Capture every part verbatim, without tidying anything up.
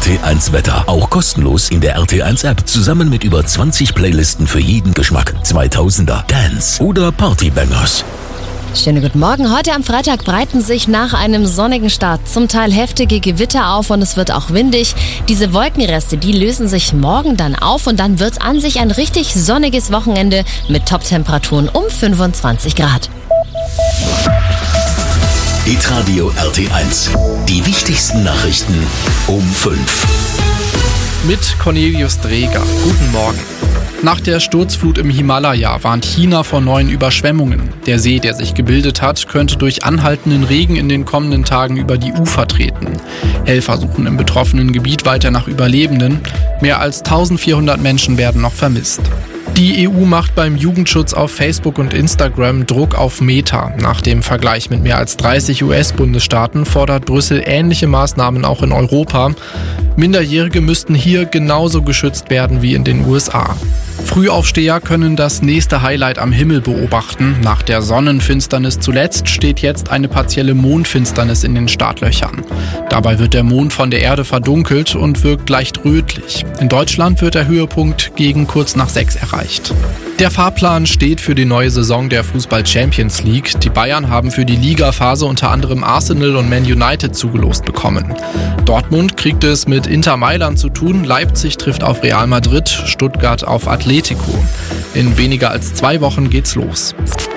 T eins Wetter. Auch kostenlos in der R T eins App. Zusammen mit über zwanzig Playlisten für jeden Geschmack. zweitausender, Dance oder Partybangers. Schönen guten Morgen. Heute am Freitag breiten sich nach einem sonnigen Start zum Teil heftige Gewitter auf und es wird auch windig. Diese Wolkenreste, die lösen sich morgen dann auf und dann wird an sich ein richtig sonniges Wochenende mit Top-Temperaturen um fünfundzwanzig Grad. Hitradio R T eins. Die wichtigsten Nachrichten um fünf. Mit Cornelius Dreger. Guten Morgen. Nach der Sturzflut im Himalaya warnt China vor neuen Überschwemmungen. Der See, der sich gebildet hat, könnte durch anhaltenden Regen in den kommenden Tagen über die Ufer treten. Helfer suchen im betroffenen Gebiet weiter nach Überlebenden. Mehr als eintausendvierhundert Menschen werden noch vermisst. Die E U macht beim Jugendschutz auf Facebook und Instagram Druck auf Meta. Nach dem Vergleich mit mehr als dreißig U S-Bundesstaaten fordert Brüssel ähnliche Maßnahmen auch in Europa. Minderjährige müssten hier genauso geschützt werden wie in den U S A. Frühaufsteher können das nächste Highlight am Himmel beobachten. Nach der Sonnenfinsternis zuletzt steht jetzt eine partielle Mondfinsternis in den Startlöchern. Dabei wird der Mond von der Erde verdunkelt und wirkt leicht rötlich. In Deutschland wird der Höhepunkt gegen kurz nach sechs erreicht. Der Fahrplan steht für die neue Saison der Fußball-Champions League. Die Bayern haben für die Ligaphase unter anderem Arsenal und Man United zugelost bekommen. Dortmund kriegt es mit Inter Mailand zu tun, Leipzig trifft auf Real Madrid, Stuttgart auf Atletico. In weniger als zwei Wochen geht's los.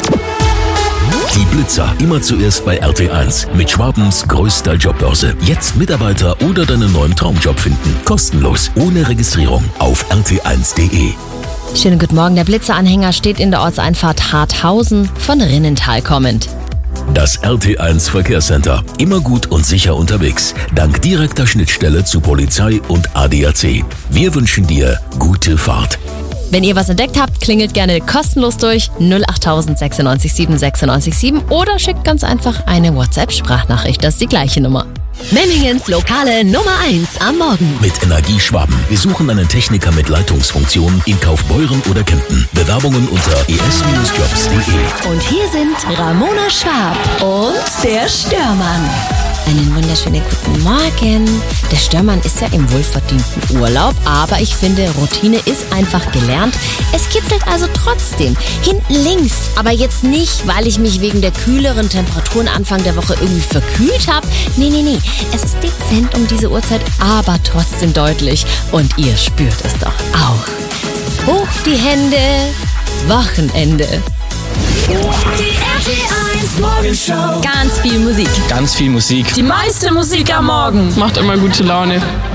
Die Blitzer, immer zuerst bei R T eins. Mit Schwabens größter Jobbörse. Jetzt Mitarbeiter oder deinen neuen Traumjob finden. Kostenlos, ohne Registrierung auf r t eins punkt d e. Schönen guten Morgen. Der Blitzeranhänger steht in der Ortseinfahrt Harthausen von Rinnental kommend. Das R T eins Verkehrscenter. Immer gut und sicher unterwegs. Dank direkter Schnittstelle zu Polizei und A D A C. Wir wünschen dir gute Fahrt. Wenn ihr was entdeckt habt, klingelt gerne kostenlos durch null acht tausend sechsundneunzig sieben sechsundneunzig sieben oder schickt ganz einfach eine WhatsApp-Sprachnachricht. Das ist die gleiche Nummer. Memmingens lokale Nummer eins am Morgen. Mit Energie Schwaben. Wir suchen einen Techniker mit Leitungsfunktion in Kaufbeuren oder Kempten. Bewerbungen unter e s jobs punkt d e. Und hier sind Ramona Schwab und der Störmann. Einen wunderschönen guten Morgen. Der Störmann ist ja im wohlverdienten Urlaub, aber ich finde, Routine ist einfach gelernt. Es kitzelt also trotzdem. Hinten links, aber jetzt nicht, weil ich mich wegen der kühleren Temperaturen Anfang der Woche irgendwie verkühlt habe. Nee, nee, nee. Es ist dezent um diese Uhrzeit, aber trotzdem deutlich. Und ihr spürt es doch auch. Hoch die Hände, Wochenende. Die R T eins Morgenshow. Ganz viel Musik. Ganz viel Musik. Die meiste Musik am Morgen. Macht immer gute Laune.